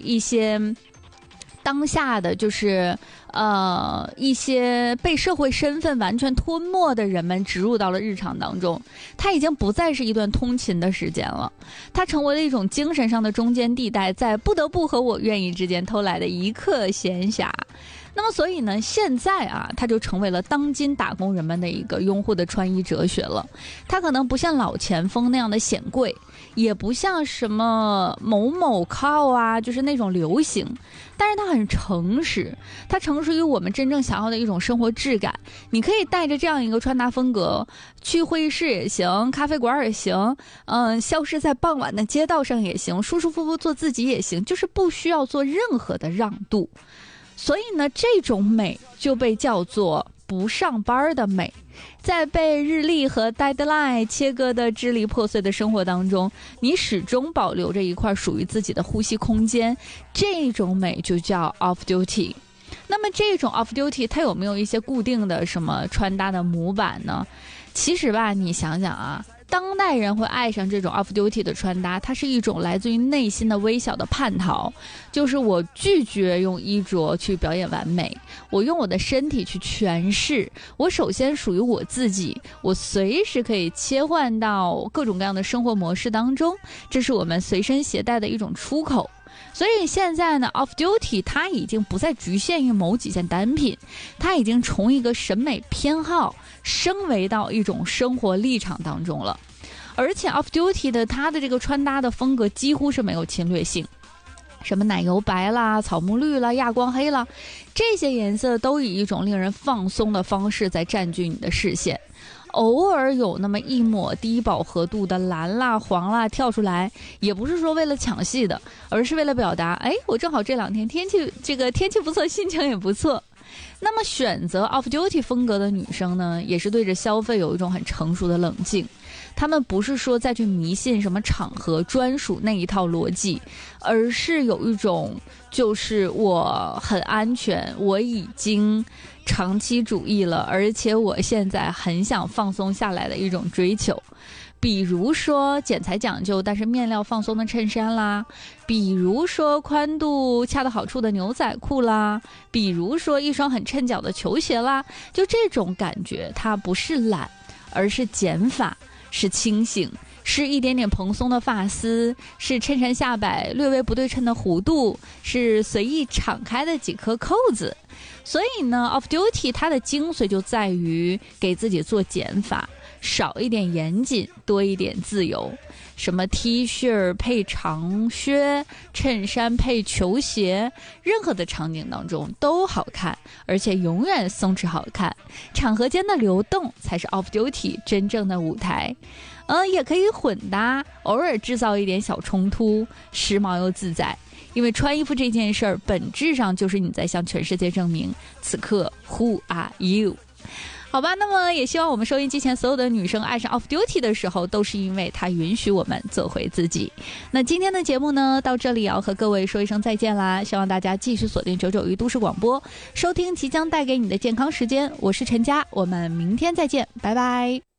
一些当下的就是一些被社会身份完全吞没的人们植入到了日常当中，它已经不再是一段通勤的时间了，它成为了一种精神上的中间地带，在不得不和我愿意之间偷来的一刻闲暇。那么所以呢，现在啊，它就成为了当今打工人们的一个拥护的穿衣哲学了。它可能不像老前锋那样的显贵，也不像什么某某靠啊，就是那种流行，但是它很诚实，它诚实于我们真正想要的一种生活质感。你可以带着这样一个穿搭风格去会议室也行，咖啡馆也行，消失在傍晚的街道上也行，舒舒服服做自己也行，就是不需要做任何的让渡。所以呢，这种美就被叫做不上班的美。在被日历和 deadline 切割的支离破碎的生活当中，你始终保留着一块属于自己的呼吸空间，这种美就叫 off duty。 那么这种 off duty 它有没有一些固定的什么穿搭的模板呢？其实吧，你想想啊，当代人会爱上这种 off duty 的穿搭，它是一种来自于内心的微小的叛逃，就是我拒绝用衣着去表演完美，我用我的身体去诠释，我首先属于我自己，我随时可以切换到各种各样的生活模式当中，这是我们随身携带的一种出口。所以现在呢 off duty 它已经不再局限于某几件单品，它已经从一个审美偏好升维到一种生活立场当中了。而且 off duty 的它的这个穿搭的风格几乎是没有侵略性，什么奶油白啦、草木绿啦、亚光黑啦，这些颜色都以一种令人放松的方式在占据你的视线。偶尔有那么一抹低饱和度的蓝啦、黄啦跳出来，也不是说为了抢戏的，而是为了表达，哎，我正好这两天天气不错，心情也不错。那么选择 off duty 风格的女生呢，也是对着消费有一种很成熟的冷静。他们不是说再去迷信什么场合专属那一套逻辑，而是有一种就是我很安全，我已经长期主义了，而且我现在很想放松下来的一种追求。比如说剪裁讲究但是面料放松的衬衫啦，比如说宽度恰到好处的牛仔裤啦，比如说一双很衬脚的球鞋啦，就这种感觉，它不是懒，而是减法，是清醒，是一点点蓬松的发丝，是衬衫下摆略微不对称的弧度，是随意敞开的几颗扣子。所以呢 off duty 它的精髓就在于给自己做减法，少一点严谨，多一点自由。什么 T 恤配长靴，衬衫配球鞋，任何的场景当中都好看，而且永远松弛好看。场合间的流动才是 off duty 真正的舞台。也可以混搭，偶尔制造一点小冲突，时髦又自在。因为穿衣服这件事儿，本质上就是你在向全世界证明，此刻 Who are you？ 好吧，那么也希望我们收音机前所有的女生爱上 off duty 的时候，都是因为它允许我们做回自己。那今天的节目呢，到这里要和各位说一声再见啦！希望大家继续锁定991都市广播，收听即将带给你的健康时间。我是陈佳，我们明天再见，拜拜。